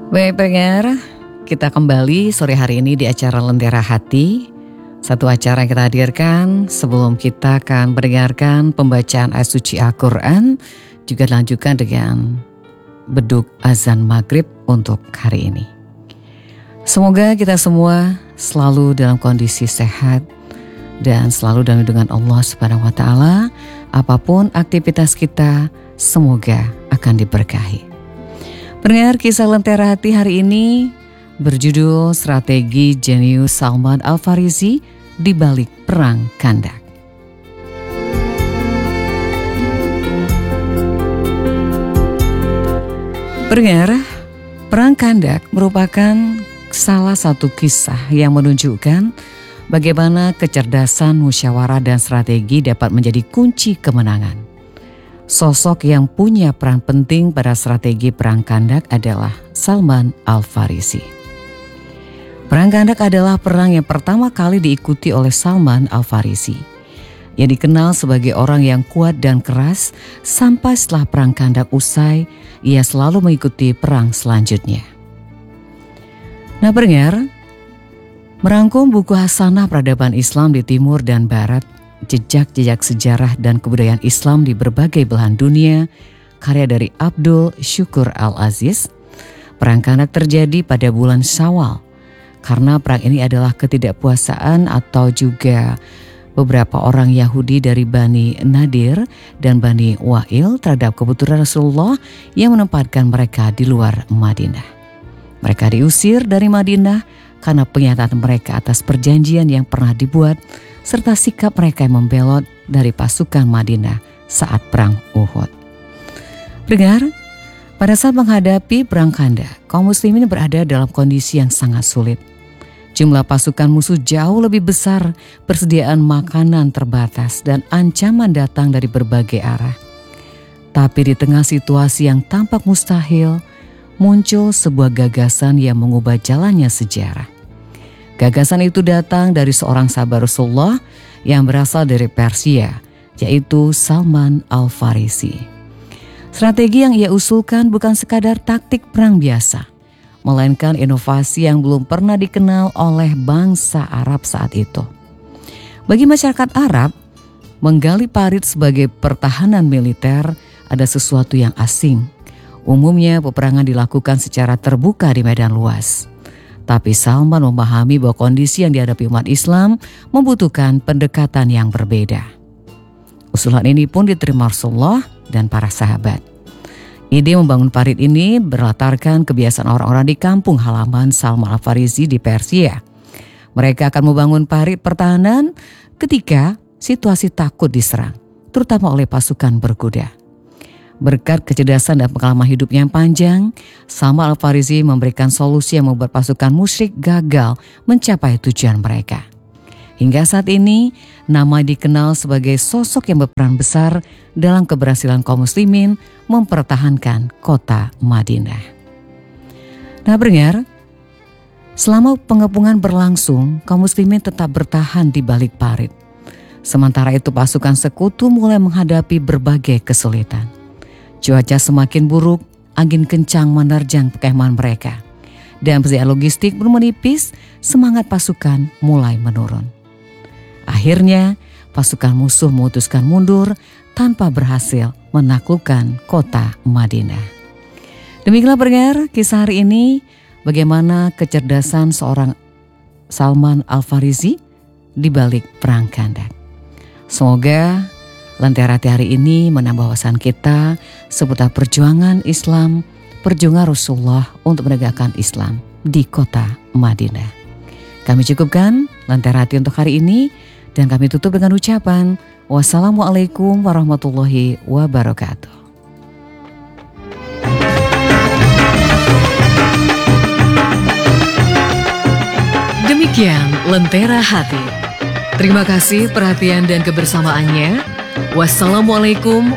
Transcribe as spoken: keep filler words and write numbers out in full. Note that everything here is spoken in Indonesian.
Baik pendengar, kita kembali sore hari ini di acara Lentera Hati. Satu acara yang kita hadirkan sebelum kita akan mendengarkan pembacaan ayat suci Al-Quran, juga dilanjutkan dengan beduk azan maghrib untuk hari ini. Semoga kita semua selalu dalam kondisi sehat dan selalu dalam lindungan Allah Subhanahu wa Ta'ala. Apapun aktivitas kita, semoga akan diberkahi. Pendengar, kisah Lentera Hati hari ini berjudul Strategi Jenius Salman Al-Farisi di Balik Perang Khandak. Pendengar, Perang Khandak merupakan salah satu kisah yang menunjukkan bagaimana kecerdasan, musyawarah, dan strategi dapat menjadi kunci kemenangan. Sosok yang punya peran penting pada strategi Perang Khandak adalah Salman Al-Farisi. Perang Khandak adalah perang yang pertama kali diikuti oleh Salman Al-Farisi, yang dikenal sebagai orang yang kuat dan keras. Sampai setelah Perang Khandak usai, ia selalu mengikuti perang selanjutnya. Nah pendengar, merangkum buku Hasanah Peradaban Islam di Timur dan Barat, jejak-jejak sejarah dan kebudayaan Islam di berbagai belahan dunia, karya dari Abdul Syukur Al-Aziz. Perang Khandak terjadi pada bulan Syawal, karena perang ini adalah ketidakpuasaan atau juga beberapa orang Yahudi dari Bani Nadir dan Bani Wa'il terhadap kebutuhan Rasulullah yang menempatkan mereka di luar Madinah. Mereka diusir dari Madinah karena pernyataan mereka atas perjanjian yang pernah dibuat, serta sikap mereka yang membelot dari pasukan Madinah saat perang Uhud. Pendengar, pada saat menghadapi perang Khandak, kaum muslimin berada dalam kondisi yang sangat sulit. Jumlah pasukan musuh jauh lebih besar, persediaan makanan terbatas, dan ancaman datang dari berbagai arah. Tapi di tengah situasi yang tampak mustahil, muncul sebuah gagasan yang mengubah jalannya sejarah. Gagasan itu datang dari seorang sahabat Rasulullah yang berasal dari Persia, yaitu Salman Al-Farisi. Strategi yang ia usulkan bukan sekadar taktik perang biasa, melainkan inovasi yang belum pernah dikenal oleh bangsa Arab saat itu. Bagi masyarakat Arab, menggali parit sebagai pertahanan militer ada sesuatu yang asing. Umumnya peperangan dilakukan secara terbuka di medan luas. Tapi Salman memahami bahwa kondisi yang dihadapi umat Islam membutuhkan pendekatan yang berbeda. Usulan ini pun diterima Rasulullah dan para sahabat. Ide membangun parit ini berlatarkan kebiasaan orang-orang di kampung halaman Salman Al-Farisi di Persia. Mereka akan membangun parit pertahanan ketika situasi takut diserang, terutama oleh pasukan berkuda. Berkat kecerdasan dan pengalaman hidup yang panjang, Salman Al-Farisi memberikan solusi yang membuat pasukan musyrik gagal mencapai tujuan mereka. Hingga saat ini, nama dikenal sebagai sosok yang berperan besar dalam keberhasilan kaum muslimin mempertahankan kota Madinah. Nah pendengar, selama pengepungan berlangsung, kaum muslimin tetap bertahan di balik parit. Sementara itu pasukan sekutu mulai menghadapi berbagai kesulitan. Cuaca semakin buruk, angin kencang menerjang perkemahan mereka. Dan persediaan logistik belum menipis, semangat pasukan mulai menurun. Akhirnya, pasukan musuh memutuskan mundur tanpa berhasil menaklukkan kota Madinah. Demikianlah pendengar kisah hari ini, bagaimana kecerdasan seorang Salman Al-Farisi di balik perang Khandak. Semoga Lentera Hati hari ini menambah wawasan kita seputar perjuangan Islam, perjuangan Rasulullah untuk menegakkan Islam di kota Madinah. Kami cukupkan Lentera Hati untuk hari ini dan kami tutup dengan ucapan wassalamualaikum warahmatullahi wabarakatuh. Demikian Lentera Hati. Terima kasih perhatian dan kebersamaannya. Wassalamualaikum